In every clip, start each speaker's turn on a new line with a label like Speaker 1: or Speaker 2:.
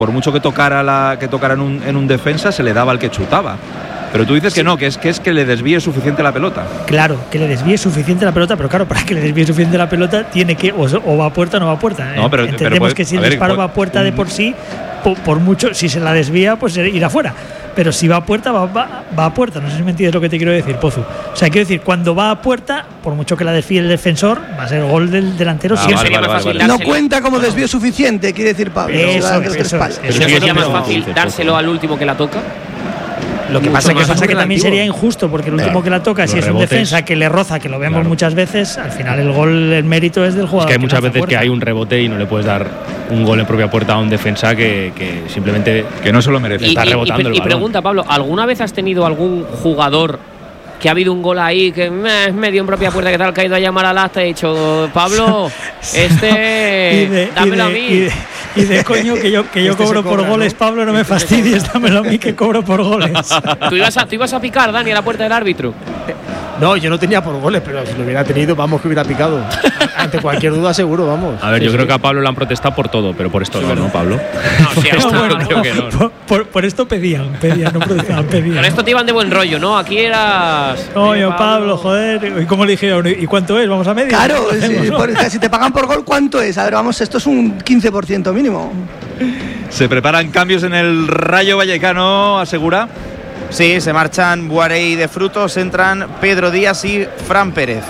Speaker 1: por mucho que tocara en un defensa, se le daba al que chutaba. Pero tú dices que no, que es que le desvíe suficiente la pelota.
Speaker 2: Claro, que le desvíe suficiente la pelota, pero claro, para que le desvíe suficiente la pelota tiene que o va a puerta o no va a puerta.
Speaker 1: No, pero,
Speaker 2: entendemos que si el disparo va a puerta de por sí, por mucho, si se la desvía, pues irá fuera. Pero si va a puerta, va a puerta. No sé si me entiendes lo que te quiero decir, Pozu. O sea, quiero decir, cuando va a puerta, por mucho que la desvíe el defensor, va a ser gol del delantero.
Speaker 3: Vale. No cuenta como desvío suficiente, quiere decir Pablo.
Speaker 2: Eso
Speaker 4: sería más fácil dárselo al último que la toca.
Speaker 2: Lo que pasa que también sería injusto, porque el último que la toca, si es un defensa que le roza, que lo vemos muchas veces, al final el mérito es del jugador.
Speaker 5: Es que hay muchas veces que hay un rebote y no le puedes dar un gol en propia puerta a un defensa que simplemente
Speaker 1: que no se lo merece.
Speaker 5: Está rebotando el balón.
Speaker 4: Y pregunta, Pablo, ¿alguna vez has tenido algún jugador que ha habido un gol ahí que es medio en propia puerta, que tal, que ha ido a llamar al acta y ha dicho, Pablo, dámelo a mí?
Speaker 2: Y de coño que yo cobro por goles, ¿no? Pablo, no me fastidies, dámelo a mí que cobro por goles.
Speaker 4: ¿Tú ibas a picar, Dani, a la puerta del árbitro?
Speaker 6: No, yo no tenía por goles, pero si lo hubiera tenido, vamos, que hubiera picado. Ante cualquier duda, seguro, vamos.
Speaker 5: A ver, yo creo que a Pablo le han protestado por todo, pero por esto no, Pablo.
Speaker 4: No, sí,
Speaker 5: creo que no.
Speaker 2: Por esto pedían, no protestaban, pedían.
Speaker 4: Con esto te iban de buen rollo, ¿no? Aquí eras...
Speaker 2: Oye, Pablo, joder. ¿Y cómo le dijeron? ¿Y cuánto es? ¿Vamos a media?
Speaker 3: Claro, si te pagan por gol, ¿cuánto es? A ver, vamos, esto es un 15% mínimo.
Speaker 1: Se preparan cambios en el Rayo Vallecano, asegura.
Speaker 7: Sí, se marchan Boiré y De Frutos, entran Pedro Díaz y Fran Pérez.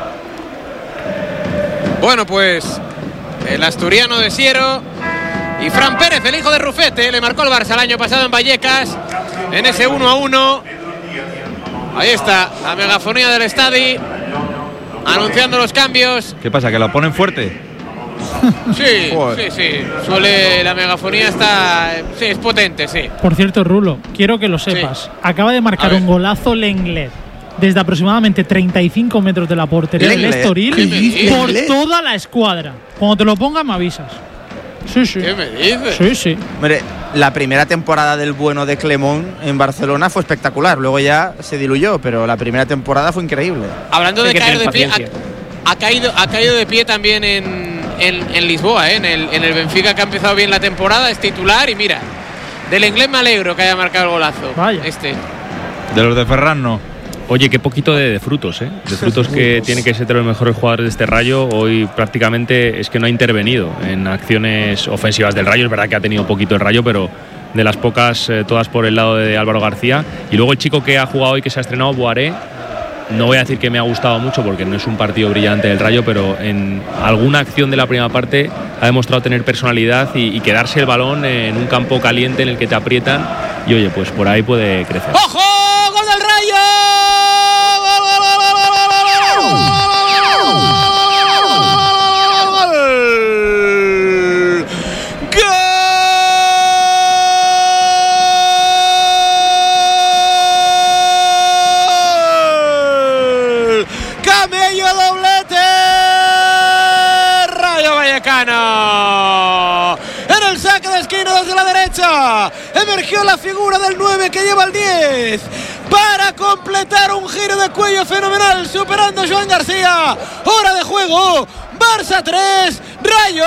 Speaker 8: Bueno, pues el asturiano de Siero y Fran Pérez, el hijo de Rufete, le marcó el Barça el año pasado en Vallecas, en ese 1-1. Ahí está la megafonía del estadio anunciando los cambios.
Speaker 1: ¿Qué pasa, que la ponen fuerte?
Speaker 8: Sí. Suele, la megafonía es potente, sí.
Speaker 9: Por cierto, Rulo, quiero que lo sepas. Acaba de marcar un golazo Lenglet desde aproximadamente 35 metros de la portería del Estoril por toda la escuadra. Cuando te lo pongas me avisas. Sí.
Speaker 8: ¿Qué me dices?
Speaker 9: Sí.
Speaker 7: Hombre, la primera temporada del bueno de Clemón en Barcelona fue espectacular. Luego ya se diluyó, pero la primera temporada fue increíble.
Speaker 8: Hablando de caer de pie, ha caído de pie también en Lisboa, en el Benfica, que ha empezado bien la temporada, es titular. Y mira, del inglés me alegro que haya marcado el golazo.
Speaker 9: Vaya.
Speaker 1: De los de Ferran no.
Speaker 5: Oye, qué poquito de Frutos, ¿eh? De Frutos, que tiene que ser de los mejores jugadores de este Rayo. Hoy prácticamente es que no ha intervenido en acciones ofensivas del Rayo. Es verdad que ha tenido poquito el Rayo, pero de las pocas, todas por el lado de Álvaro García. Y luego el chico que ha jugado hoy, que se ha estrenado, Boiré. No voy a decir que me ha gustado mucho porque no es un partido brillante del Rayo, pero en alguna acción de la primera parte ha demostrado tener personalidad y quedarse el balón en un campo caliente en el que te aprietan. Y oye, pues por ahí puede crecer.
Speaker 8: ¡Ojo! ¡Gol del Rayo! En el saque de esquina desde la derecha emergió la figura del 9 que lleva el 10 para completar un giro de cuello fenomenal, superando a Joan García. Hora de juego, Barça 3, Rayo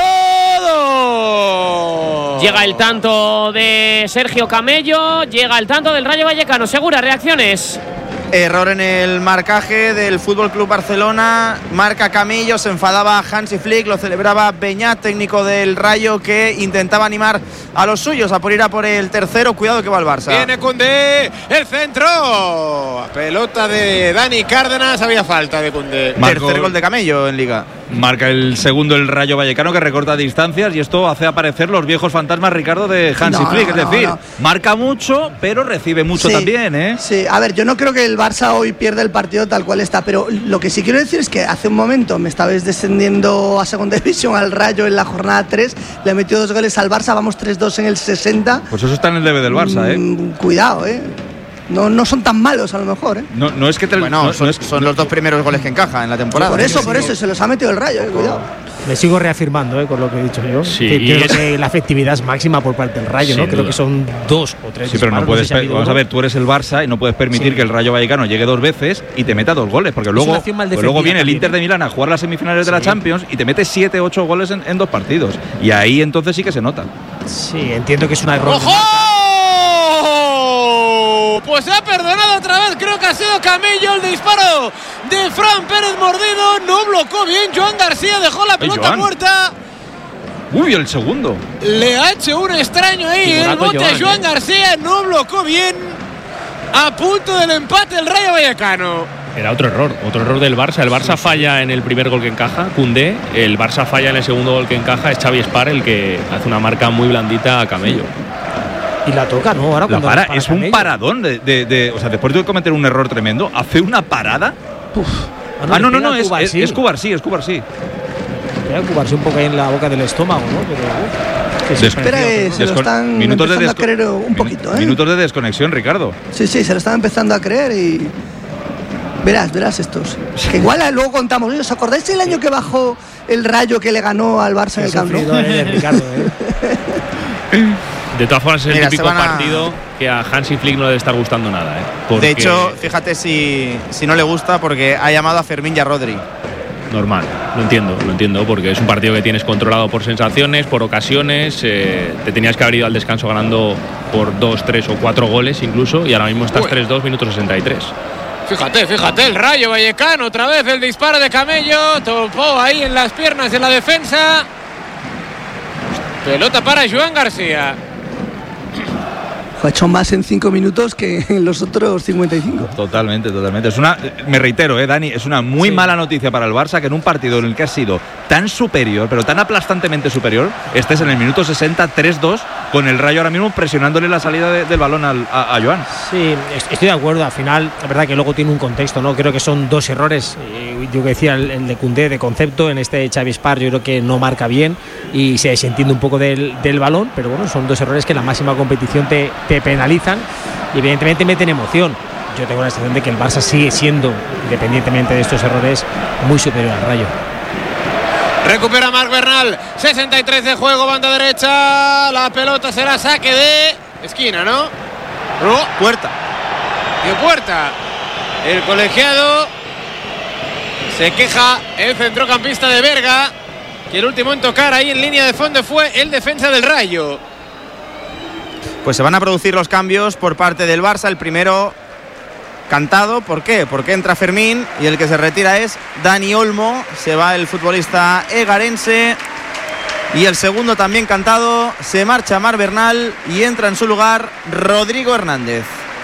Speaker 8: 2.
Speaker 4: Llega el tanto de Sergio Camello, llega el tanto del Rayo Vallecano. Segura, reacciones.
Speaker 7: Error en el marcaje del Fútbol Club Barcelona. Marca Camello, se enfadaba Hansi Flick, lo celebraba Beñat, técnico del Rayo, que intentaba animar a los suyos a por ir a por el tercero. Cuidado que va el Barça.
Speaker 8: Viene Koundé, el centro. Pelota de Dani Cárdenas, había falta de Koundé.
Speaker 7: Tercer gol de Camello en Liga.
Speaker 1: Marca el segundo el Rayo Vallecano, que recorta distancias, y esto hace aparecer los viejos fantasmas, Ricardo, de Hansi Flick. Es decir, marca mucho, pero recibe mucho también, ¿eh?
Speaker 3: Sí, a ver, yo no creo que el Barça hoy pierda el partido tal cual está, pero lo que sí quiero decir es que hace un momento me estabais descendiendo a segunda división al Rayo en la jornada 3, le metió 2 goles al Barça, vamos 3-2 en el 60.
Speaker 1: Pues eso está en el debe del Barça, ¿eh?
Speaker 3: Cuidado, ¿eh? No son tan malos a lo mejor, ¿eh?
Speaker 1: No es que
Speaker 7: son los 2 primeros goles que encaja en la temporada.
Speaker 3: Por eso se los ha metido el Rayo, cuidado.
Speaker 6: Me sigo reafirmando con lo que he dicho yo.
Speaker 5: Sí,
Speaker 6: creo que la efectividad es máxima por parte del Rayo, ¿no? Creo que son 2 o 3.
Speaker 1: Sí, pero no puedes. Vamos a ver, tú eres el Barça y no puedes permitir que el Rayo Vallecano llegue 2 veces y te meta 2 goles, porque luego viene el Inter de Milán a jugar las semifinales de la Champions y te mete 7-8 goles en 2 partidos. Y ahí entonces sí que se nota.
Speaker 6: Sí, entiendo que es una error.
Speaker 8: ¡Ojo! Pues se ha perdonado otra vez, creo que ha sido Camello el disparo de Fran Pérez mordido, no blocó bien, Joan García dejó la pelota muerta.
Speaker 1: Uy, el segundo.
Speaker 8: Le ha hecho un extraño ahí el bote a Joan García, no blocó bien. A punto del empate el Rayo Vallecano.
Speaker 5: Era otro error del Barça. El Barça falla en el primer gol que encaja, Koundé. El Barça falla en el segundo gol que encaja, es Xavi Espar el que hace una marca muy blandita a Camello.
Speaker 6: Y la toca, ¿no? Ahora
Speaker 1: la para, es un paradón o sea, después de cometer un error tremendo, hace una parada. No, es Cubarsí.
Speaker 6: Voy a Cubarsí un poco ahí en la boca del estómago, ¿no? Pero
Speaker 3: espera, se lo están empezando a creer un poquito, ¿eh?
Speaker 1: Minutos de desconexión, Ricardo.
Speaker 3: Sí, se lo están empezando a creer y verás estos. Que igual luego contamos. ¿Os acordáis el año que bajó el Rayo que le ganó al Barça en el Camp Nou?
Speaker 6: Ricardo,
Speaker 5: De todas formas, es el típico partido que a Hansi Flick no le debe estar gustando nada, ¿eh?
Speaker 7: De hecho, fíjate si no le gusta, porque ha llamado a Fermín y a Rodri.
Speaker 5: Normal, lo entiendo, porque es un partido que tienes controlado por sensaciones, por ocasiones. Te tenías que haber ido al descanso ganando por 2, 3 o 4 goles incluso, y ahora mismo estás 3-2, minuto 63.
Speaker 8: Fíjate, el Rayo Vallecano, otra vez el disparo de Camello, topó ahí en las piernas de la defensa. Pelota para Joan García.
Speaker 3: Ha hecho más en 5 minutos que en los otros 55.
Speaker 1: Totalmente. Me reitero, Dani, es una muy mala noticia para el Barça que en un partido en el que ha sido tan superior, pero tan aplastantemente superior, estés en el minuto 60, 3-2, con el Rayo ahora mismo presionándole la salida del balón a Joan.
Speaker 6: Sí, estoy de acuerdo. Al final, es verdad que luego tiene un contexto, ¿no? Creo que son 2 errores. Yo que decía, el de Koundé de concepto, en este Xavi Espar yo creo que no marca bien y se desentiende un poco del balón, pero bueno, son 2 errores que en la máxima competición te penalizan y evidentemente meten emoción. Yo tengo la sensación de que el Barça sigue siendo, independientemente de estos errores, muy superior al Rayo.
Speaker 8: Recupera Marc Bernal, 63 de juego, banda derecha, la pelota será saque de esquina, ¿no?
Speaker 7: Puerta.
Speaker 8: El colegiado se queja el centrocampista de Berga, que el último en tocar ahí en línea de fondo fue el defensa del Rayo.
Speaker 7: Pues se van a producir los cambios por parte del Barça. El primero cantado, ¿por qué? Porque entra Fermín y el que se retira es Dani Olmo. Se va el futbolista egarense. Y el segundo también cantado, se marcha Marc Bernal y entra en su lugar Rodrigo Hernández.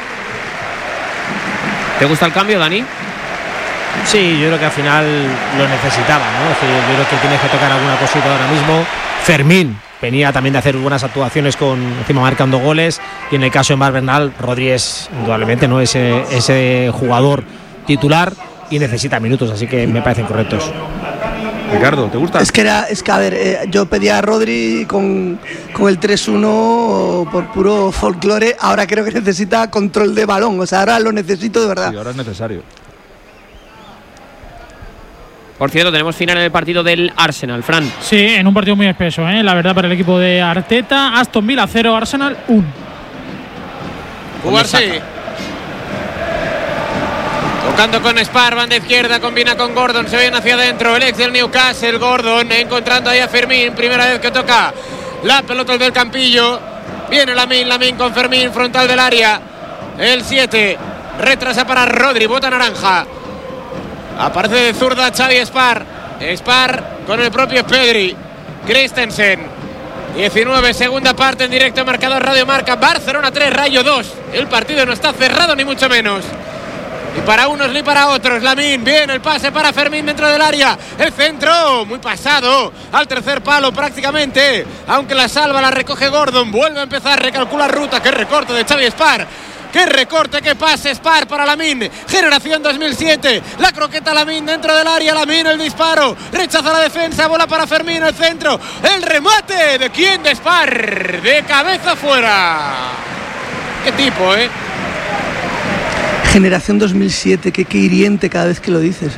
Speaker 4: ¿Te gusta el cambio, Dani?
Speaker 6: Sí, yo creo que al final lo necesitaba, ¿no? Es decir, yo creo que tienes que tocar alguna cosita ahora mismo. Fermín venía también de hacer buenas actuaciones encima marcando goles, y en el caso de Marc Bernal, Rodri es indudablemente no ese jugador titular y necesita minutos, así que me parecen correctos.
Speaker 1: Ricardo, ¿te gusta?
Speaker 3: Es que a ver, yo pedía a Rodri con el 3-1 por puro folclore, ahora creo que necesita control de balón, o sea, ahora lo necesito de verdad.
Speaker 1: Sí, ahora es necesario.
Speaker 4: Por cierto, tenemos final en el partido del Arsenal, Fran.
Speaker 9: Sí, en un partido muy espeso, la verdad, para el equipo de Arteta. Aston Villa 0, Arsenal 1.
Speaker 8: Cubarsí. Tocando con Spar, banda izquierda, combina con Gordon, se viene hacia adentro, el ex del Newcastle, Gordon, encontrando ahí a Fermín, primera vez que toca la pelota del Campillo. Viene Lamine con Fermín, frontal del área. El 7, retrasa para Rodri, bota naranja. Aparece de zurda Xavi Espar con el propio Pedri. Christensen, 19, segunda parte en directo, marcador Radio Marca. Barcelona 3, Rayo 2. El partido no está cerrado ni mucho menos, ni para unos ni para otros. Lamine, bien el pase para Fermín dentro del área. El centro, muy pasado, al tercer palo prácticamente, aunque la salva la recoge Gordon. Vuelve a empezar, recalcula ruta. Qué recorte de Xavi Espar. Qué recorte, qué pase, Spar para Lamine. Generación 2007. La croqueta Lamine dentro del área. Lamine el disparo. Rechaza la defensa. Bola para Fermín, el centro. El remate. ¿De quién? De Spar. De cabeza fuera. Qué tipo,
Speaker 3: Generación 2007. Qué hiriente cada vez que lo dices,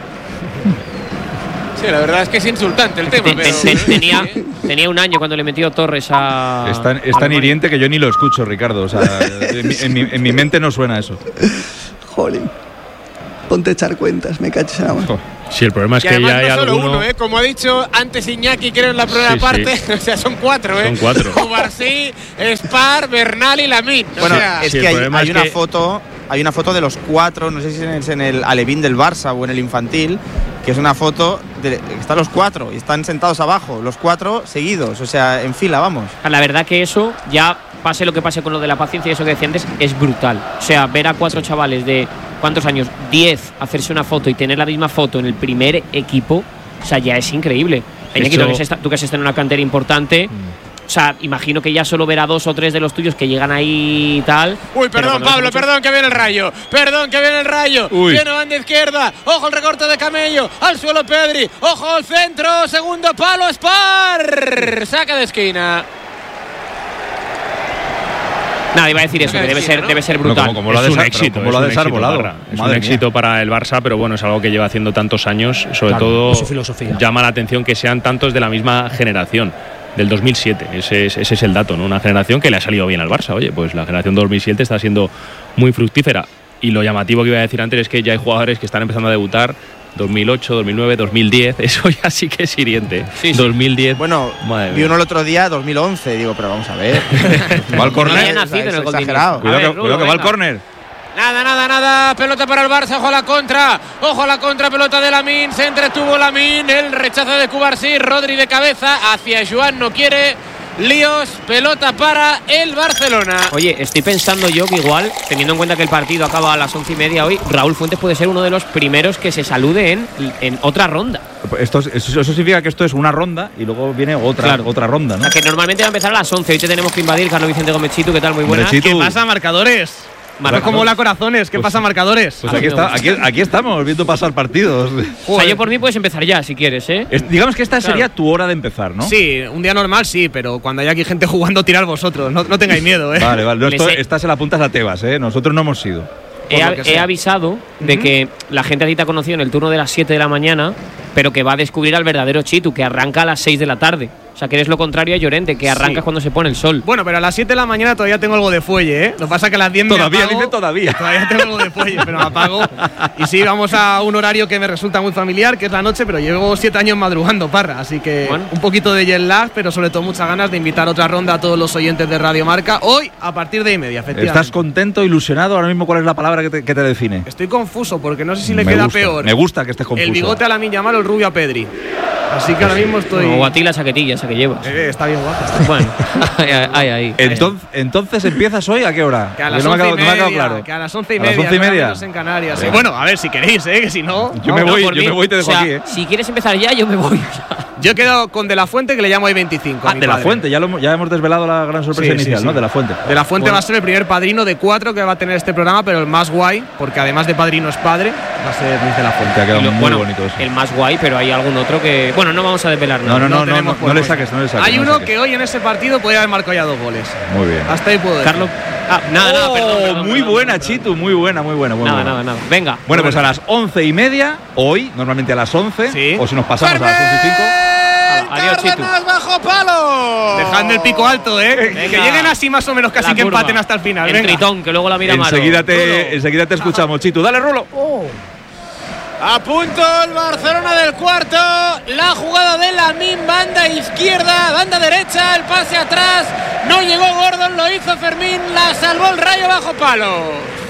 Speaker 8: Sí, la verdad es que es insultante el tema.
Speaker 4: Tenía un año cuando le metió Torres a...
Speaker 1: Es tan hiriente que yo ni lo escucho, Ricardo. O sea, en mi mente no suena eso.
Speaker 3: Jolín. Ponte a echar cuentas, me cachis en la mano.
Speaker 5: Sí, el problema es
Speaker 8: y
Speaker 5: que
Speaker 8: además
Speaker 5: ya hay
Speaker 8: no solo
Speaker 5: alguno…
Speaker 8: uno, como ha dicho antes Iñaki, creo en la primera parte, o sea, son 4,
Speaker 5: Son 4.
Speaker 8: Cubarsí, Spar, Bernal y Lamin.
Speaker 7: Bueno,
Speaker 8: o sea,
Speaker 7: es
Speaker 5: sí,
Speaker 7: que
Speaker 5: el
Speaker 7: hay
Speaker 5: problema es
Speaker 7: una
Speaker 5: que…
Speaker 7: foto. Hay una foto de los 4, no sé si es en el alevín del Barça o en el infantil, que es una foto de están los 4 y están sentados abajo, los 4 seguidos, o sea, en fila, vamos.
Speaker 4: La verdad que eso, ya pase lo que pase con lo de la paciencia y eso que decía antes, es brutal. O sea, ver a 4 chavales de ¿cuántos años? 10 hacerse una foto y tener la misma foto en el primer equipo, o sea, ya es increíble. Iñaki, tú que has estado en una cantera importante. O sea, imagino que ya solo verá 2 o 3 de los tuyos que llegan ahí y tal.
Speaker 8: Uy, perdón, Pablo, perdón, que viene el Rayo. Perdón, que viene el Rayo.
Speaker 1: Uy.
Speaker 8: Viene banda izquierda. Ojo el recorte de Camello. Al suelo Pedri. Ojo al centro. Segundo palo, Spar. Saca de esquina.
Speaker 4: Nada, iba a decir eso, que debe ser brutal.
Speaker 5: Como lo ha desarbolado. Es un éxito para el Barça, pero bueno, es algo que lleva haciendo tantos años. Sobre todo
Speaker 6: su filosofía.
Speaker 5: Llama la atención que sean tantos de la misma generación. Del 2007, ese es el dato, ¿no? Una generación que le ha salido bien al Barça. Oye, pues la generación 2007 está siendo muy fructífera. Y lo llamativo que iba a decir antes es que ya hay jugadores que están empezando a debutar 2008, 2009, 2010. Eso ya sí que es hiriente.
Speaker 4: Sí.
Speaker 5: 2010.
Speaker 7: Bueno, vi uno el otro día, 2011. Digo, pero vamos a ver.
Speaker 1: Va al córner.
Speaker 7: Exagerado.
Speaker 1: Cuidado que va al córner.
Speaker 8: Nada. Pelota para el Barça. Ojo a la contra. Pelota de Lamin. Se entretuvo Lamin. El rechazo de Cubarsí. Rodri de cabeza. Hacia Joan. No quiere. Líos. Pelota para el Barcelona.
Speaker 4: Oye, estoy pensando yo que igual, teniendo en cuenta que el partido acaba a las 11:30 hoy, Raúl Fuentes puede ser uno de los primeros que se salude en otra ronda.
Speaker 1: Eso significa que esto es una ronda y luego viene otra ronda, ¿no?
Speaker 4: O sea, que normalmente va a empezar a las 11. Hoy te tenemos que invadir. Carlos Vicente Gómez Chitu, ¿qué tal? Muy buenas.
Speaker 1: Chitu.
Speaker 10: ¿Qué pasa, marcadores? No como la corazones, ¿qué pasa, marcadores?
Speaker 1: Pues aquí estamos, viendo pasar partidos.
Speaker 4: O sea, yo por mí puedes empezar ya, si quieres, ¿eh?
Speaker 1: Digamos que esta sería tu hora de empezar, ¿no?
Speaker 10: Sí, un día normal sí, pero cuando hay aquí gente jugando, tirad vosotros. No tengáis miedo, ¿eh?
Speaker 1: Vale. No, esta se la apuntas a Tebas, ¿eh? Nosotros no hemos sido.
Speaker 4: He avisado de que la gente a ti te ha conocido en el turno de las 7 de la mañana, pero que va a descubrir al verdadero Chitu, que arranca a las 6 de la tarde. O sea, que eres lo contrario a Llorente, que arrancas cuando se pone el sol.
Speaker 10: Bueno, pero a las 7 de la mañana todavía tengo algo de fuelle, ¿eh? Lo que pasa es que a las 10 me apago.
Speaker 1: Todavía
Speaker 10: tengo algo de fuelle, pero me apago. Y sí, vamos a un horario que me resulta muy familiar, que es la noche, pero llevo 7 años madrugando, Parra. Así que un poquito de jet lag, pero sobre todo muchas ganas de invitar otra ronda a todos los oyentes de Radio Marca. Hoy, a partir de 1:30, efectivamente.
Speaker 1: ¿Estás contento, ilusionado? Ahora mismo, ¿cuál es la palabra que te define?
Speaker 10: Estoy confuso, porque no sé si le queda peor.
Speaker 1: Me gusta que estés confuso.
Speaker 10: El bigote a Lamin Yamal o el rubio a Pedri. Así que ahora mismo estoy…
Speaker 4: O a ti la chaquetilla esa que llevas.
Speaker 10: Está bien guapa.
Speaker 4: Bueno, ahí.
Speaker 1: Entonces empiezas hoy, ¿a qué hora?
Speaker 10: Que a las 11:30,
Speaker 1: no me ha quedado claro.
Speaker 10: Que a las 11:30. En Canarias. Sí. Bueno, a ver si queréis, que si no…
Speaker 1: Yo me voy, te dejo aquí,
Speaker 4: Si quieres empezar ya, yo me voy.
Speaker 10: Yo he quedado con De La Fuente, que le llamo ahí 25.
Speaker 1: De La Fuente, ya hemos desvelado la gran sorpresa inicial, ¿no? De La Fuente.
Speaker 10: De La Fuente va a ser el primer padrino de 4 que va a tener este programa, pero el más guay, porque además de padrino es padre, va a ser Luis De La Fuente.
Speaker 1: Ha quedado muy bonito eso.
Speaker 4: El más guay, pero hay algún otro que… Bueno, no vamos a desvelar nada.
Speaker 1: No le saques.
Speaker 10: Hay uno que hoy en ese partido podría haber marcado ya 2 goles.
Speaker 1: Muy bien.
Speaker 10: Hasta ahí puedo decir.
Speaker 4: Carlos… nada, perdón.
Speaker 1: Muy buena, Chitu, muy buena.
Speaker 4: Nada. Venga.
Speaker 1: Bueno, pues a las 11:30, hoy, normalmente a las 11, o si nos pasamos a las 11:05.
Speaker 4: Adiós, Chitu.
Speaker 8: Bajo palo.
Speaker 10: Dejando el pico alto, que lleguen así más o menos casi que empaten hasta el final.
Speaker 4: El tritón, que luego la mira Maro.
Speaker 1: Enseguida te escuchamos, Chitu. Dale, Rulo.
Speaker 8: A punto el Barcelona del cuarto. La jugada de Lamin, banda izquierda, banda derecha, el pase atrás. No llegó Gordon, lo hizo Fermín. La salvó el Rayo bajo palo.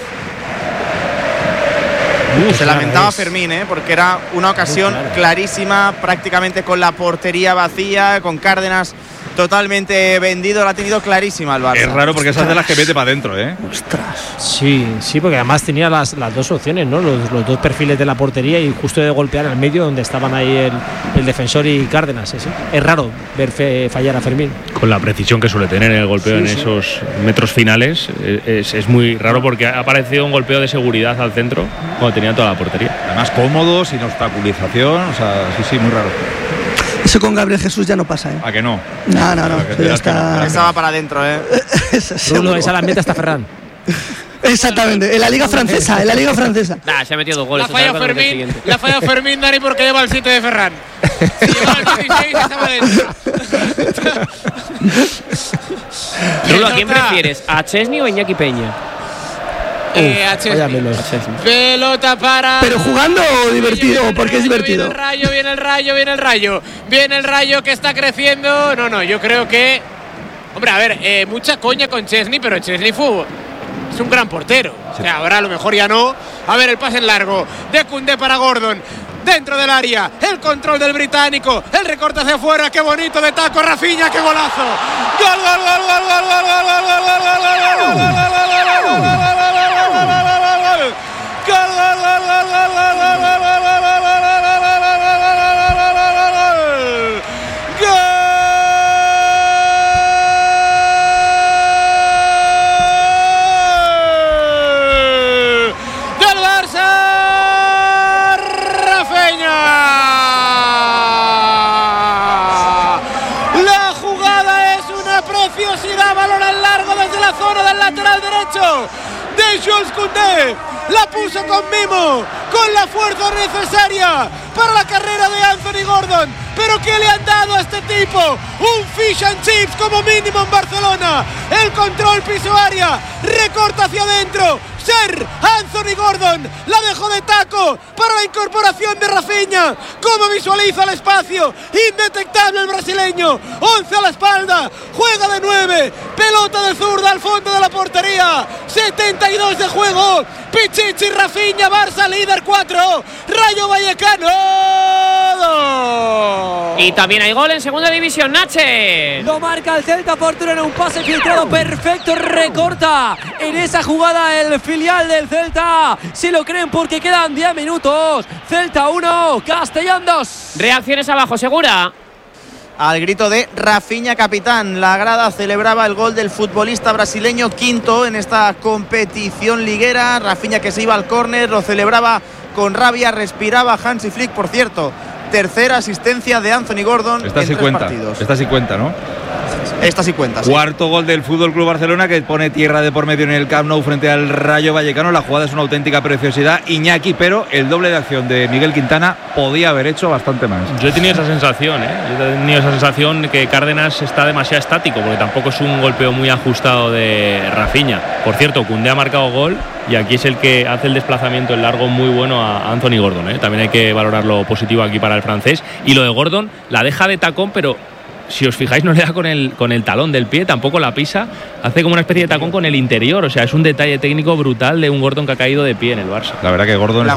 Speaker 7: Se lamentaba Fermín, porque era una ocasión clarísima, prácticamente con la portería vacía, con Cárdenas totalmente vendido, la ha tenido clarísima el Barça.
Speaker 1: Es raro porque esas de las que mete para adentro, ¿eh?
Speaker 6: ¡Ostras! Sí, porque además tenía las dos opciones, ¿no? Los dos perfiles de la portería y justo de golpear al medio donde estaban ahí el defensor y Cárdenas. ¿Sí? Es raro ver fallar a Fermín.
Speaker 5: Con la precisión que suele tener el golpeo en esos metros finales, es muy raro porque ha aparecido un golpeo de seguridad al centro cuando tenía toda la portería.
Speaker 1: Además cómodo, sin obstaculización, o sea, sí, muy raro.
Speaker 3: Eso con Gabriel Jesús ya no pasa, ¿eh?
Speaker 1: ¿A que no?
Speaker 3: No. Ya está.
Speaker 7: Esa va para adentro,
Speaker 6: Esa la mete hasta Ferran.
Speaker 3: Exactamente, en la Liga Francesa.
Speaker 4: Se ha metido 2 goles.
Speaker 8: La ha fallado Fermín, Dani, porque lleva el 7 de Ferran. Si lleva el 16, estaba dentro.
Speaker 4: Rulo, ¿a quién prefieres? ¿A Chesney o a Iñaki Peña?
Speaker 8: A Chesney. Pelota para.
Speaker 3: ¿Pero jugando o divertido? ¿Por qué es divertido?
Speaker 8: Viene el Rayo que está creciendo. No, yo creo que. Hombre, a ver, mucha coña con Chesney, pero Chesney es un gran portero. O sea, ahora a lo mejor ya no. A ver, el pase en largo de Koundé para Gordon. Dentro del área, el control del británico, el recorte hacia afuera, qué bonito de taco, Rafinha, qué golazo. Gol. De Jules Koundé, la puso con mimo, con la fuerza necesaria para la carrera de Anthony Gordon. Pero ¿qué le han dado a este tipo? Un fish and chips como mínimo en Barcelona. El control piso área, recorta hacia adentro. Ser Anthony Gordon la dejó de taco para la incorporación de Rafinha. ¿Cómo visualiza el espacio? Indetectable el brasileño. 11 a la espalda, juega de 9, pelota de zurda al fondo de la portería. 72 de juego. Pichichi, Rafinha, Barça líder 4, Rayo Vallecano 2.
Speaker 4: Y también hay gol en segunda división, Nache.
Speaker 11: Lo marca el Celta Fortuna en un pase filtrado perfecto, recorta en esa jugada el filial del Celta. Si lo creen porque quedan 10 minutos. Celta 1, Castellón 2.
Speaker 4: Reacciones abajo, Segura.
Speaker 7: Al grito de Rafinha capitán, la grada celebraba el gol del futbolista brasileño, quinto en esta competición liguera. Rafinha que se iba al córner, lo celebraba con rabia, respiraba Hansi Flick, por cierto. Tercera asistencia de Anthony Gordon en 3 partidos.
Speaker 1: Esta sí cuenta, ¿no?
Speaker 7: Esta sí cuenta, sí.
Speaker 1: Cuarto gol del Fútbol Club Barcelona, que pone tierra de por medio en el Camp Nou frente al Rayo Vallecano. La jugada es una auténtica preciosidad, Iñaki, pero el doble de acción de Miguel Quintana podía haber hecho bastante más.
Speaker 5: Yo he tenido esa sensación, que Cárdenas está demasiado estático, porque tampoco es un golpeo muy ajustado de Rafinha. Por cierto, Koundé ha marcado gol y aquí es el que hace el desplazamiento en largo muy bueno a Anthony Gordon. También hay que valorar lo positivo aquí para el francés. Y lo de Gordon, la deja de tacón, pero si os fijáis no le da con el talón del pie, tampoco la pisa, hace como una especie de tacón con el interior. O sea, es un detalle técnico brutal de un Gordon que ha caído de pie en el Barça.
Speaker 1: La verdad que Gordon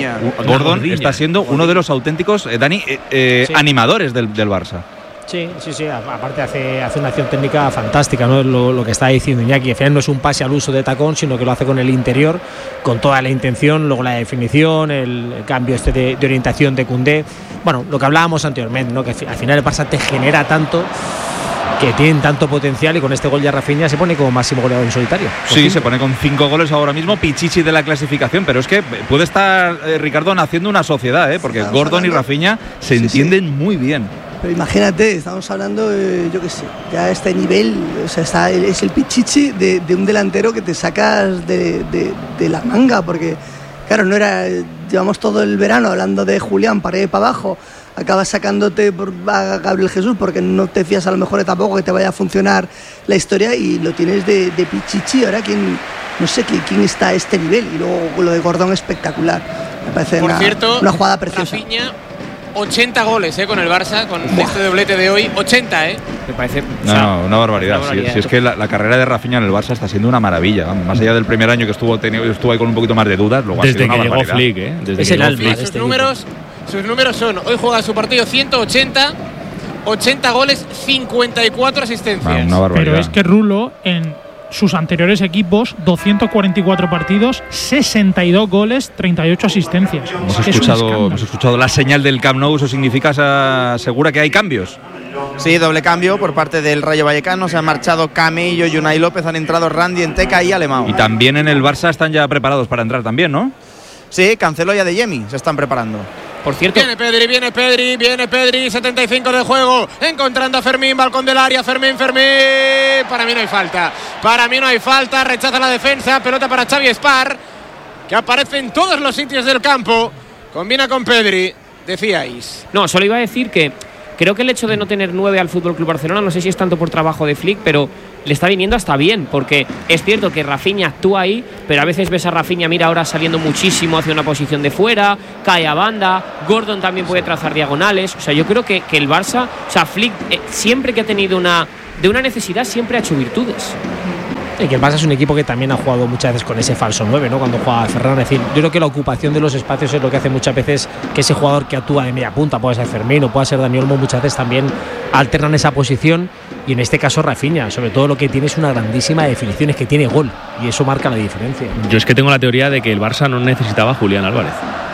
Speaker 1: está siendo uno de los auténticos, Dani, animadores del Barça.
Speaker 6: Sí, aparte hace una acción técnica fantástica, ¿no? Lo que está diciendo Iñaki, al final no es un pase al uso de tacón, sino que lo hace con el interior, con toda la intención, luego la definición, el cambio de orientación de Koundé. Bueno, lo que hablábamos anteriormente, ¿no? Que al final el Barça te genera tanto, que tienen tanto potencial, y con este gol ya Rafinha se pone como máximo goleador en solitario.
Speaker 1: Sí, se pone con 5 goles ahora mismo, Pichichi de la clasificación, pero es que puede estar Ricardo haciendo una sociedad, porque Gordon y Rafinha se entienden muy bien.
Speaker 3: Pero imagínate, estamos hablando, yo qué sé, ya a este nivel, o sea, es el Pichichi de un delantero que te sacas de la manga, porque claro, no era, llevamos todo el verano hablando de Julián para ir para abajo, acabas sacándote a Gabriel Jesús porque no te fías a lo mejor tampoco que te vaya a funcionar la historia, y lo tienes de Pichichi. Ahora no sé quién está a este nivel, y luego lo de Gordon espectacular, me parece una jugada preciosa.
Speaker 8: Rafinha, 80 goles con el Barça, con este doblete de hoy, 80,
Speaker 4: Me parece
Speaker 1: una barbaridad. Si es que la carrera de Rafinha en el Barça está siendo una maravilla, más allá del primer año que estuvo ahí con un poquito más de dudas, luego
Speaker 5: desde
Speaker 1: ha sido una barbaridad.
Speaker 5: Flick,
Speaker 1: es el alma.
Speaker 8: Sus números son, hoy juega su partido 180, 80 goles, 54 asistencias.
Speaker 1: Una barbaridad.
Speaker 9: Pero es que Rulo en sus anteriores equipos, 244 partidos, 62 goles, 38 asistencias.
Speaker 1: Hemos escuchado la señal del Camp Nou. ¿Eso significa, Segura, que hay cambios?
Speaker 7: Sí, doble cambio por parte del Rayo Vallecano. Se han marchado Camello y Unai López, han entrado Randy Enteca y Alemão.
Speaker 1: Y también en el Barça están ya preparados para entrar también, ¿no?
Speaker 7: Sí, Cancelo y Adeyemi se están preparando.
Speaker 4: Por cierto,
Speaker 8: viene Pedri, 75 de juego, encontrando a Fermín, balcón del área, Fermín. Para mí no hay falta, rechaza la defensa, pelota para Xavi Espar, que aparece en todos los sitios del campo, combina con Pedri, decíais.
Speaker 4: No, solo iba a decir que creo que el hecho de no tener 9 al FC Barcelona, no sé si es tanto por trabajo de Flick, pero le está viniendo hasta bien, porque es cierto que Rafinha actúa ahí, pero a veces ves a Rafinha, mira, ahora saliendo muchísimo hacia una posición de fuera, cae a banda, Gordon también puede trazar diagonales. O sea, yo creo que el Barça, o sea, Flick siempre que ha tenido de una necesidad, siempre ha hecho virtudes.
Speaker 6: Y que el Barça es un equipo que también ha jugado muchas veces con ese falso 9, ¿no? Cuando juega Ferran. Es decir, yo creo que la ocupación de los espacios es lo que hace muchas veces que ese jugador que actúa de media punta, puede ser Fermín o puede ser Dani Olmo, muchas veces también alternan esa posición, y en este caso Rafinha, sobre todo lo que tiene es una grandísima definición, es que tiene gol, y eso marca la diferencia.
Speaker 5: Yo es que tengo la teoría de que el Barça no necesitaba a Julián Álvarez,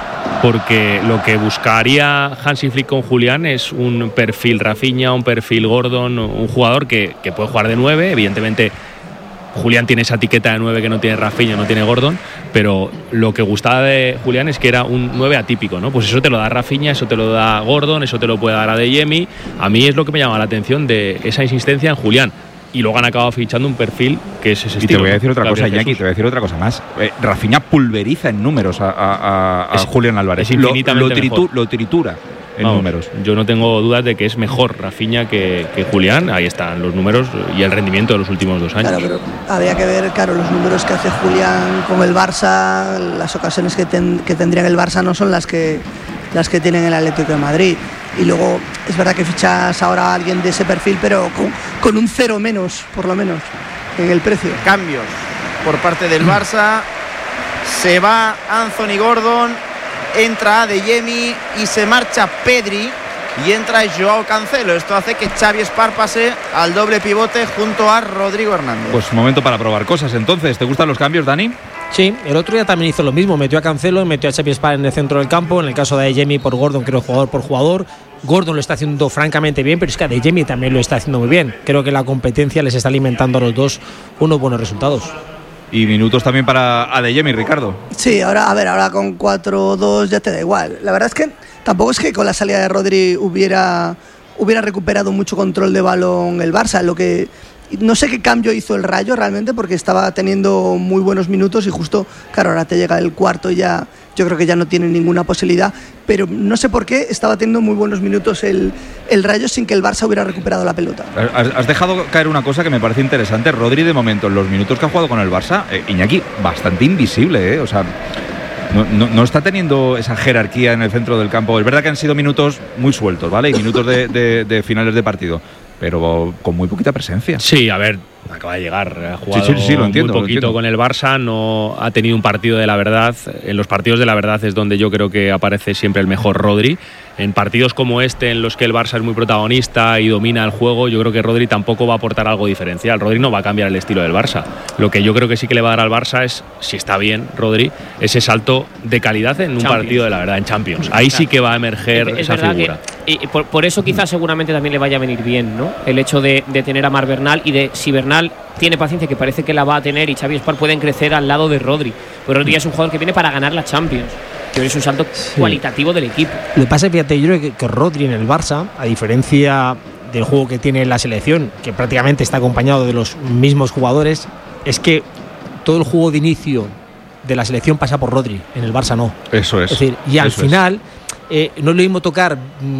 Speaker 5: porque lo que buscaría Hansi Flick con Julián es un perfil Rafinha, un perfil Gordon, un jugador que puede jugar de 9, evidentemente. Julián tiene esa etiqueta de 9 que no tiene Rafinha, no tiene Gordon, pero lo que gustaba de Julián es que era un 9 atípico, ¿no? Pues eso te lo da Rafinha, eso te lo da Gordon, eso te lo puede dar Adeyemi. A mí es lo que me llama la atención de esa insistencia en Julián. Y luego han acabado fichando un perfil que es ese estilo.
Speaker 1: Y te voy a decir otra cosa, Iñaki, te voy a decir otra cosa más. Rafinha pulveriza en números a Julián Álvarez.
Speaker 5: Es infinitamente
Speaker 1: lo tritura en números.
Speaker 5: Yo no tengo dudas de que es mejor Rafinha que Julián. Ahí están los números y el rendimiento de los últimos 2 años.
Speaker 3: Claro, pero habría que ver, claro, los números que hace Julián con el Barça, las ocasiones que tendría el Barça no son las que tienen el Atlético de Madrid. Y luego es verdad que fichas ahora a alguien de ese perfil, pero con un 0 menos, por lo menos, en el precio.
Speaker 7: Cambios por parte del Barça. Se va Anthony Gordon, entra Adeyemi y se marcha Pedri y entra Joao Cancelo. Esto hace que Xavi Espar pase al doble pivote junto a Rodrigo Hernández.
Speaker 1: Pues momento para probar cosas entonces. ¿Te gustan los cambios, Dani?
Speaker 6: Sí, el otro día también hizo lo mismo, metió a Cancelo y metió a Xavi Espar en el centro del campo. En el caso de Adeyemi por Gordon, creo jugador por jugador. Gordon lo está haciendo francamente bien, pero es que Adeyemi también lo está haciendo muy bien. Creo que la competencia les está alimentando a los dos unos buenos resultados.
Speaker 1: Y minutos también para Adeyemi, Ricardo.
Speaker 3: Sí, ahora con 4-2 ya te da igual. La verdad es que tampoco es que con la salida de Rodri hubiera recuperado mucho control de balón el Barça. No sé qué cambio hizo el Rayo realmente, porque estaba teniendo muy buenos minutos y justo, claro, ahora te llega el cuarto y ya yo creo que ya no tiene ninguna posibilidad, pero no sé por qué estaba teniendo muy buenos minutos el Rayo sin que el Barça hubiera recuperado la pelota.
Speaker 1: Has dejado caer una cosa que me parece interesante. Rodri, de momento, en los minutos que ha jugado con el Barça, Iñaki, bastante invisible, o sea, no está teniendo esa jerarquía en el centro del campo. Es verdad que han sido minutos muy sueltos, ¿vale? Y minutos de finales de partido, pero con muy poquita presencia.
Speaker 5: Sí, a ver, acaba de llegar, ha jugado
Speaker 1: sí, lo entiendo,
Speaker 5: muy poquito con el Barça, no ha tenido un partido de la verdad. En los partidos de la verdad es donde yo creo que aparece siempre el mejor Rodri. En partidos como este, en los que el Barça es muy protagonista y domina el juego, yo creo que Rodri tampoco va a aportar algo diferencial. Rodri no va a cambiar el estilo del Barça. Lo que yo creo que sí que le va a dar al Barça es, si está bien Rodri, ese salto de calidad en un partido de la verdad, en Champions. Ahí sí que va a emerger esa figura.
Speaker 4: Y por eso quizás seguramente también le vaya a venir bien, ¿no? El hecho de tener a Marc Bernal, y de si Bernal tiene paciencia, que parece que la va a tener, y Xavi Espar pueden crecer al lado de Rodri. Pues Rodri es un jugador que viene para ganar la Champions. Que es un salto cualitativo del equipo.
Speaker 6: Lo que pasa es, fíjate, yo creo que Rodri en el Barça, a diferencia del juego que tiene en la selección, que prácticamente está acompañado de los mismos jugadores, es que todo el juego de inicio de la selección pasa por Rodri, en el Barça no.
Speaker 1: Eso es.
Speaker 6: Es decir, y al final no es lo mismo tocar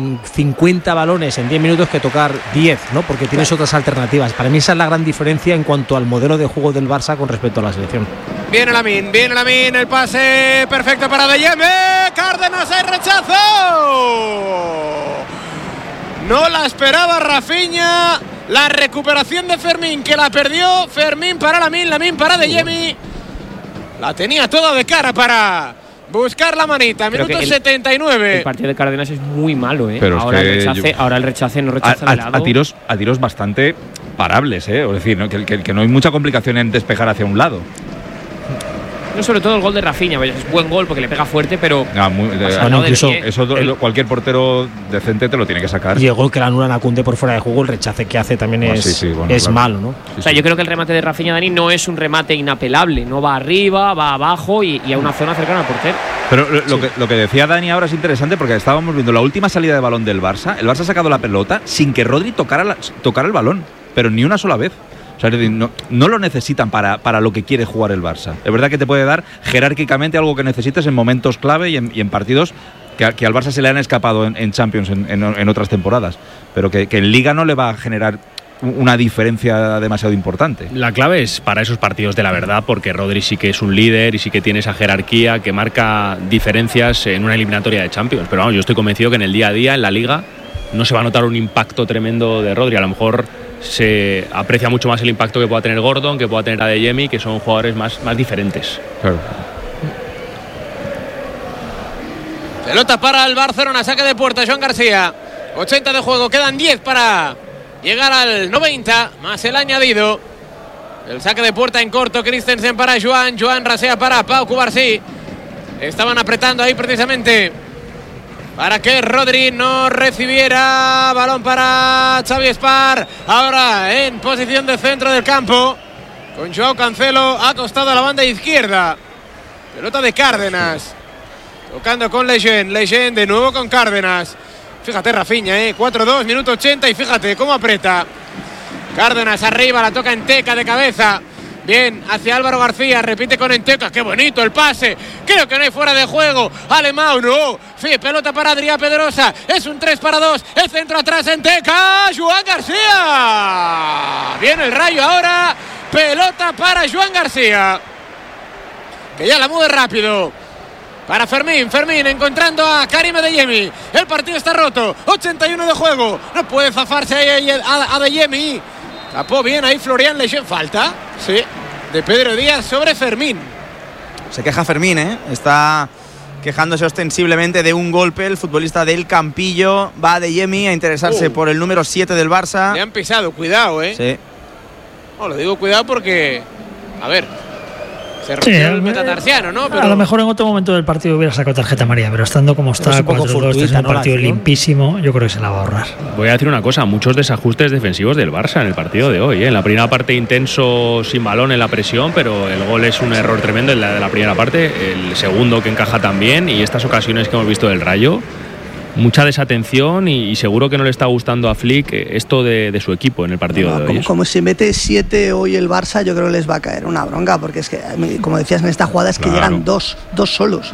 Speaker 6: 50 balones en 10 minutos que tocar 10, ¿no? Porque tienes otras alternativas. Para mí esa es la gran diferencia en cuanto al modelo de juego del Barça con respecto a la selección.
Speaker 8: Viene Lamine, el pase perfecto para Adeyemi. Cárdenas, hay rechazo. No la esperaba Rafinha. La recuperación de Fermín, que la perdió. Fermín para Lamine para Adeyemi. La tenía toda de cara para buscar la manita. Minuto 79.
Speaker 4: El partido de Cárdenas es muy malo,
Speaker 1: Pero
Speaker 4: ahora el rechace no rechaza de lado.
Speaker 1: A tiros bastante parables, Es decir, ¿no? que no hay mucha complicación en despejar hacia un lado.
Speaker 4: No, sobre todo el gol de Rafinha, es buen gol porque le pega fuerte, pero
Speaker 1: cualquier portero decente te lo tiene que sacar.
Speaker 6: Y el gol que le anulan a Koundé por fuera de juego, el rechace que hace también es malo, ¿no?
Speaker 4: O sea, yo creo que el remate de Rafinha, Dani, no es un remate inapelable, no va arriba, va abajo y a una zona cercana al portero.
Speaker 1: Pero lo que decía Dani ahora es interesante, porque estábamos viendo la última salida de balón del Barça. El Barça ha sacado la pelota sin que Rodri tocara el balón, pero ni una sola vez. O sea, no lo necesitan para lo que quiere jugar el Barça. Es verdad que te puede dar jerárquicamente algo que necesites en momentos clave y en partidos que al Barça se le han escapado en Champions en otras temporadas, pero que en Liga no le va a generar una diferencia demasiado importante.
Speaker 5: La clave es para esos partidos de la verdad, porque Rodri sí que es un líder y sí que tiene esa jerarquía que marca diferencias en una eliminatoria de Champions. Pero vamos, yo estoy convencido que en el día a día, en la Liga, no se va a notar un impacto tremendo de Rodri. A lo mejor se aprecia mucho más el impacto que pueda tener Gordon, que pueda tener Adeyemi, que son jugadores más diferentes.
Speaker 1: Claro.
Speaker 8: Pelota para el Barcelona, saque de puerta, Joan García. 80 de juego, quedan 10 para llegar al 90, más el añadido. El saque de puerta en corto, Christensen para Joan rasea para Pau Cubarsí. Estaban apretando ahí precisamente para que Rodri no recibiera. Balón para Xavi Espar, ahora en posición de centro del campo, con Joao Cancelo acostado a la banda izquierda. Pelota de Cárdenas, tocando con Lejeune, de nuevo con Cárdenas. Fíjate Rafinha, 4-2, minuto 80, y fíjate cómo aprieta. Cárdenas arriba, la toca Enteca de cabeza. Bien, hacia Álvaro García, repite con Enteca. ¡Qué bonito el pase! Creo que no hay fuera de juego. Alemão, no. Pelota para Adrià Pedrosa. Es un 3-2. El centro atrás, Enteca. Joan García. Viene el Rayo ahora. Pelota para Joan García, que ya la mueve rápido. Para Fermín encontrando a Karim Adeyemi. El partido está roto, 81 de juego. No puede zafarse ahí Adeyemi. Tapó bien ahí Florian Lejeune. Falta, sí, de Pedro Díaz sobre Fermín.
Speaker 7: Se queja Fermín, está quejándose ostensiblemente de un golpe. El futbolista del Campillo. Va Adeyemi a interesarse por el número 7 del Barça.
Speaker 8: Le han pisado, cuidado,
Speaker 7: Sí.
Speaker 8: No, lo digo cuidado porque, a ver, se rompió el metatarsiano, ¿no? Pero
Speaker 2: a lo mejor en otro momento del partido hubiera sacado tarjeta amarilla, pero estando como está,
Speaker 6: un poco fortuita,
Speaker 2: un partido limpísimo, yo creo que se la va a ahorrar.
Speaker 5: Voy a decir una cosa, muchos desajustes defensivos del Barça en el partido de hoy. En la primera parte intenso, sin balón en la presión, pero el gol es un error tremendo en la de la primera parte. El segundo que encaja también, y estas ocasiones que hemos visto del Rayo, mucha desatención, y seguro que no le está gustando a Flick esto de su equipo en el partido de hoy.
Speaker 3: Como se mete 7 hoy el Barça, yo creo que les va a caer una bronca, porque es que, como decías en esta jugada, es que llegan dos solos.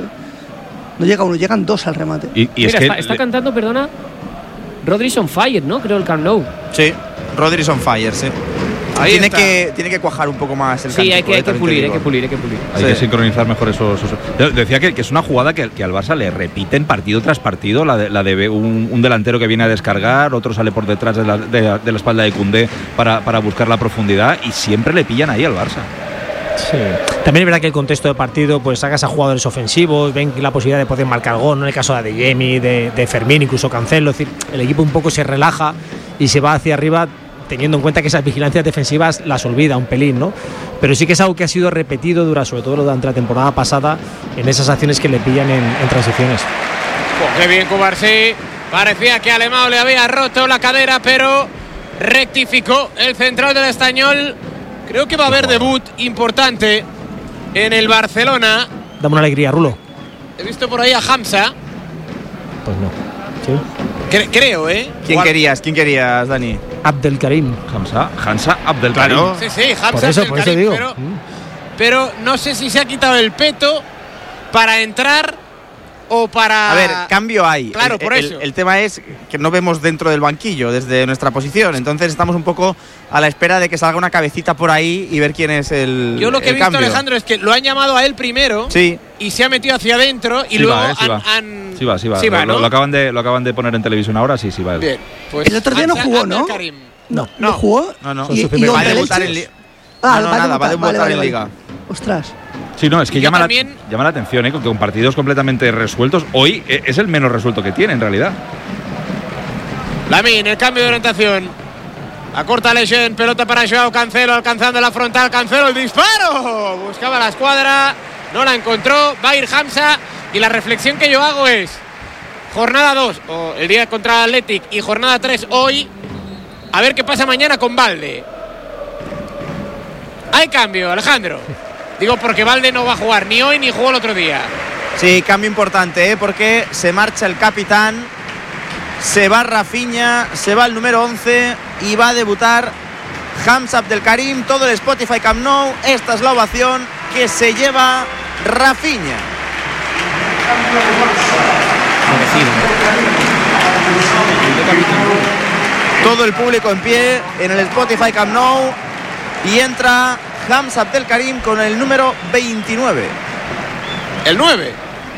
Speaker 3: No llega uno, llegan 2 al remate.
Speaker 4: Mira, es que está cantando, perdona, Rodri's on fire, ¿no? Creo el Camp Nou.
Speaker 7: Sí, Rodri's on fire, sí. Tiene que cuajar un poco más el
Speaker 4: cántico. Sí, hay que pulir.
Speaker 1: Hay que sincronizar mejor esos. Decía que es una jugada que al Barça le repiten partido tras partido, la de un delantero que viene a descargar, otro sale por detrás de la espalda de Koundé para buscar la profundidad, y siempre le pillan ahí al Barça.
Speaker 6: Sí. También es verdad que el contexto de partido, pues sacas a jugadores ofensivos, ven la posibilidad de poder marcar gol, ¿no? En el caso de Adeyemi, de Fermín, incluso Cancelo. Es decir, el equipo un poco se relaja y se va hacia arriba, teniendo en cuenta que esas vigilancias defensivas las olvida un pelín, ¿no? Pero sí que es algo que ha sido repetido sobre todo durante la temporada pasada, en esas acciones que le pillan en transiciones.
Speaker 8: Qué bien Cubarsí. Parecía que Alemão le había roto la cadera, pero rectificó el central del Estañol. Creo que va a haber debut importante en el Barcelona.
Speaker 6: Dame una alegría, Rulo.
Speaker 8: He visto por ahí a Hamza.
Speaker 6: Pues no. ¿Sí?
Speaker 8: Creo,
Speaker 7: ¿Quién querías, Dani?
Speaker 6: Abdelkarim.
Speaker 1: Hamza Abdelkarim.
Speaker 7: Claro.
Speaker 8: Sí, Hamza Abdelkarim.
Speaker 6: Por eso digo.
Speaker 8: Pero no sé si se ha quitado el peto para entrar o para...
Speaker 7: A ver, cambio hay.
Speaker 8: Claro, por eso.
Speaker 7: El tema es que no vemos dentro del banquillo desde nuestra posición, entonces estamos un poco a la espera de que salga una cabecita por ahí y ver quién es el
Speaker 8: Yo lo que he visto,
Speaker 7: cambio.
Speaker 8: Alejandro, es que lo han llamado a él primero,
Speaker 7: sí,
Speaker 8: y se ha metido hacia adentro y
Speaker 1: sí
Speaker 8: luego
Speaker 1: han... Sí va, ¿no? Lo acaban de poner en televisión ahora, sí va.
Speaker 8: Bien, pues
Speaker 3: el otro día no jugó, ¿no? No jugó.
Speaker 7: No.
Speaker 3: Va
Speaker 7: a debutar en Liga. Va a debutar en Liga.
Speaker 3: Ostras.
Speaker 1: Sí, no, es que llama la atención, con partidos completamente resueltos. Hoy es el menos resuelto que tiene, en realidad.
Speaker 8: Lamine, el cambio de orientación. Acorta Lejeune, pelota para Joao Cancelo, alcanzando la frontal. Cancelo, el disparo. Buscaba la escuadra, no la encontró. Va a ir Hamza, y la reflexión que yo hago es: jornada 2, o el día contra el Athletic, y jornada 3 hoy. A ver qué pasa mañana con Valde. Hay cambio, Alejandro. Digo porque Valde no va a jugar ni hoy ni jugó el otro día.
Speaker 7: Sí, cambio importante, porque se marcha el capitán, se va Rafinha, se va el número 11 y va a debutar Hamza Abdelkarim. Todo el Spotify Camp Nou, esta es la ovación que se lleva Rafinha.
Speaker 4: enloquecido.
Speaker 7: Todo el público en pie en el Spotify Camp Nou y entra Hamza Abdelkarim con el número 29.
Speaker 8: El 9.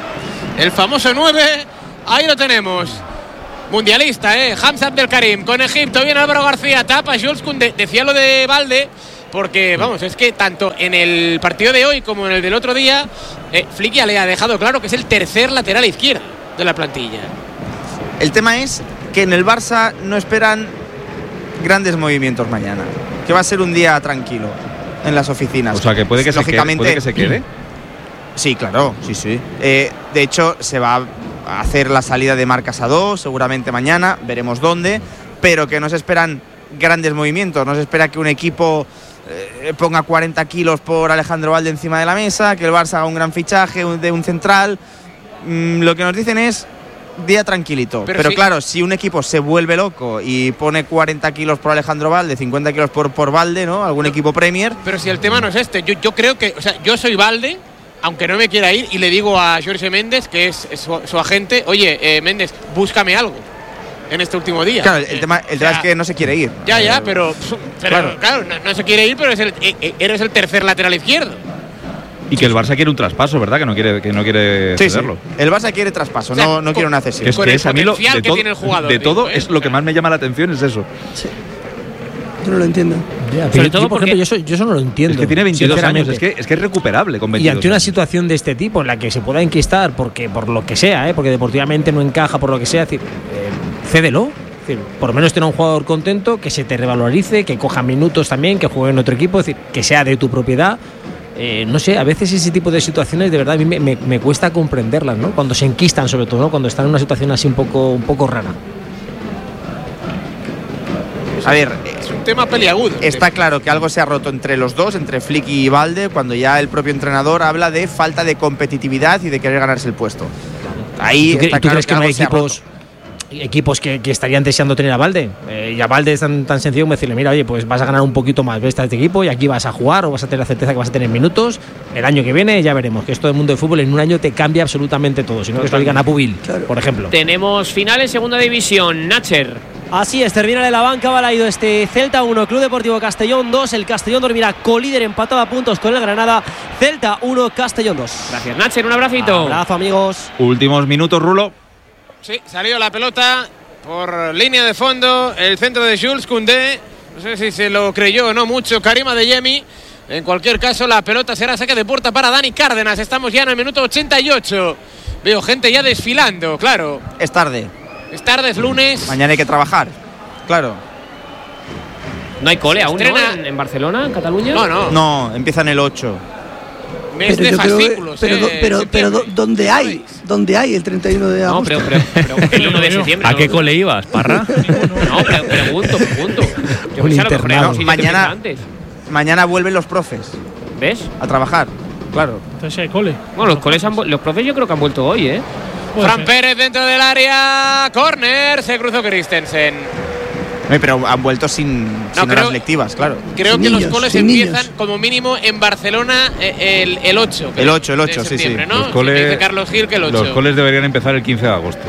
Speaker 8: El famoso 9. Ahí lo tenemos. Mundialista, Hamza Abdelkarim con Egipto. Viene Álvaro García, tapa Jules Koundé. Decía lo de Balde, porque vamos, es que tanto en el partido de hoy como en el del otro día, Flick ya le ha dejado claro que es el tercer lateral izquierdo de la plantilla.
Speaker 7: El tema es que en el Barça no esperan grandes movimientos mañana, que va a ser un día tranquilo en las oficinas.
Speaker 1: O sea, que puede que se quede.
Speaker 7: Sí, claro, sí. De hecho, se va a hacer la salida de Marc Casado seguramente mañana, veremos dónde, pero que no se esperan grandes movimientos, no se espera que un equipo ponga 40 kilos por Alejandro Balde encima de la mesa, que el Barça haga un gran fichaje de un central. Lo que nos dicen es día tranquilito, pero sí, claro, si un equipo se vuelve loco y pone 40 kilos por Alejandro Balde, 50 kilos por Balde, ¿no? Algún equipo Premier.
Speaker 8: Pero si el tema no es este, yo creo que, o sea, yo soy Balde, aunque no me quiera ir, y le digo a Jorge Méndez, que es su agente, oye, Méndez, búscame algo en este último día.
Speaker 7: Claro, el tema es que no se quiere ir.
Speaker 8: Ya, pero claro, no se quiere ir, pero eres el tercer lateral izquierdo.
Speaker 1: Y que el Barça quiere un traspaso, ¿verdad? Que no quiere cederlo.
Speaker 7: Sí. El Barça quiere traspaso, o sea, no quiere una cesión.
Speaker 1: Que es a mí
Speaker 8: tiene el jugador,
Speaker 1: de todo es lo que más me llama la atención, es eso.
Speaker 3: Sí. Yo no lo entiendo.
Speaker 6: Sobre todo porque yo eso no lo entiendo.
Speaker 1: Es que tiene 22 años, es que es recuperable con 22
Speaker 6: Y ante una
Speaker 1: años.
Speaker 6: situación de este tipo en la que se pueda enquistar porque por lo que sea, porque deportivamente no encaja, por lo que sea, cédelo. Por lo menos tener un jugador contento, que se te revalorice, que coja minutos también, que juegue en otro equipo, es decir, que sea de tu propiedad. No sé, a veces ese tipo de situaciones de verdad a mí me cuesta comprenderlas, ¿no? Cuando se enquistan, sobre todo, ¿no? Cuando están en una situación así un poco rara.
Speaker 7: A ver,
Speaker 8: es un tema peliagudo.
Speaker 7: Está claro que algo se ha roto entre los dos, entre Flick y Balde, cuando ya el propio entrenador habla de falta de competitividad y de querer ganarse el puesto. Ahí
Speaker 6: ¿Tú
Speaker 7: está claro
Speaker 6: crees que no hay
Speaker 7: hay
Speaker 6: equipos que estarían deseando tener a Balde? Y a Balde es tan sencillo como decirle, mira, oye, pues vas a ganar un poquito más, ves a este equipo y aquí vas a jugar o vas a tener la certeza que vas a tener minutos. El año que viene ya veremos, que esto del mundo del fútbol en un año te cambia absolutamente todo. Si no, que esto digan a Pubil, por ejemplo.
Speaker 4: Tenemos final en segunda división, Nacher.
Speaker 11: Así es, termina de la banca, va ido este Celta 1, Club Deportivo Castellón 2. El Castellón dormirá colíder empatado a puntos con el Granada. Celta 1, Castellón 2.
Speaker 4: Gracias, Nacher, un abracito.
Speaker 11: Abrazo, amigos.
Speaker 1: Últimos minutos, Rulo.
Speaker 8: Sí, salió la pelota por línea de fondo, el centro de Jules Koundé. No sé si se lo creyó o no mucho Karim Adeyemi. En cualquier caso, la pelota será saque de puerta para Dani Cárdenas. Estamos ya en el minuto 88. Veo gente ya desfilando, claro.
Speaker 7: Es tarde.
Speaker 8: Es tarde, es lunes.
Speaker 7: Mañana hay que trabajar, claro.
Speaker 4: ¿No hay cole aún, ¿no? ¿En Barcelona, en Cataluña?
Speaker 7: No, empiezan el 8.
Speaker 8: Mes de fascículos.
Speaker 3: Pero ¿dónde hay? ¿Dónde hay el 31 de agosto?
Speaker 4: No, pero el 1 de septiembre.
Speaker 5: ¿A qué cole ibas, Parra?
Speaker 4: No, pregunto. Yo pensaba lo mejor
Speaker 7: Mañana vuelven los profes.
Speaker 4: ¿Ves?
Speaker 7: A trabajar, claro.
Speaker 9: Entonces hay cole.
Speaker 4: Bueno, los profes yo creo que han vuelto hoy, ¿eh?
Speaker 8: Fran Pérez dentro del área. Córner. Se cruzó Christensen.
Speaker 7: Pero han vuelto sin horas lectivas, claro.
Speaker 8: Creo que los coles empiezan como mínimo en Barcelona el 8.
Speaker 7: El 8, sí.
Speaker 8: ¿no?
Speaker 1: Los coles,
Speaker 8: dice Carlos Gil que el 8.
Speaker 1: Los coles deberían empezar el 15 de agosto.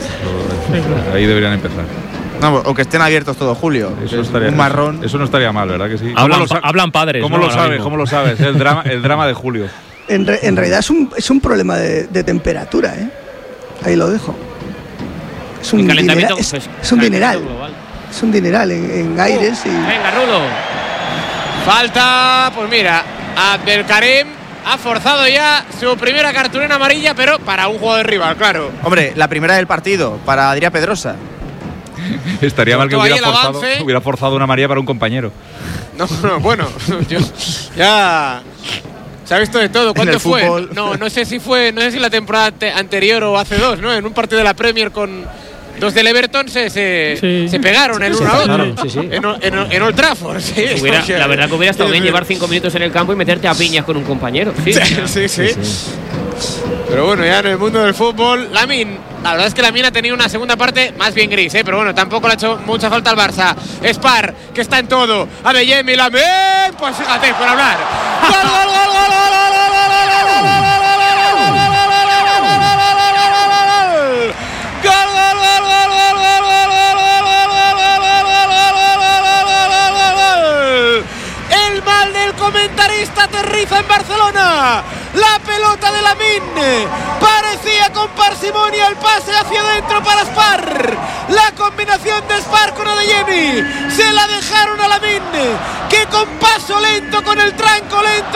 Speaker 1: Ahí deberían empezar.
Speaker 7: No, o que estén abiertos todo julio.
Speaker 1: Eso estaría,
Speaker 7: un marrón.
Speaker 1: Eso no estaría mal, ¿verdad que sí?
Speaker 5: Hablan padres.
Speaker 1: ¿Cómo lo sabes? ¿Cómo lo sabes? El drama de julio.
Speaker 3: En realidad es un problema de temperatura, ¿eh? Ahí lo dejo. Es un dineral. Es un dineral. Es un dineral en aires y...
Speaker 8: Venga, Rulo. Falta, pues mira, Abdelkarim ha forzado ya su primera cartulina amarilla, pero para un jugador rival, claro.
Speaker 7: Hombre, la primera del partido, para Adrián Pedrosa.
Speaker 1: Estaría mal que hubiera forzado una amarilla para un compañero.
Speaker 8: No, bueno, ya... Se ha visto de todo. ¿Cuánto fue? No sé si la temporada anterior o hace 2, ¿no? En un partido de la Premier con dos del Everton se pegaron el uno a otro.
Speaker 6: Sí.
Speaker 8: En Old Trafford. Sí.
Speaker 4: La verdad que hubiera estado bien llevar 5 minutos en el campo y meterte a piñas con un compañero.
Speaker 8: Sí. Pero bueno, ya en el mundo del fútbol, Lamine, la verdad es que Lamine ha tenido una segunda parte más bien gris, pero bueno, tampoco le ha hecho mucha falta al Barça. Spar, que está en todo. Adeyemi, Lamine, pues fíjate, por hablar. pelota aterriza en Barcelona. La pelota de Lamine. Parecía con parsimonia el pase hacia adentro para Spar. La combinación de Spar con Adeyemi. Se la dejaron a Lamine, que con paso lento, con el tranco lento,